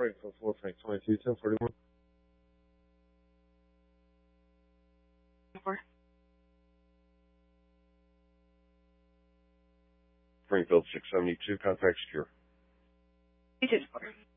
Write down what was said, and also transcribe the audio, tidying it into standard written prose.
Frankfurt 4, Frank 22, 1041. 4. Springfield 672, contact secure. 224.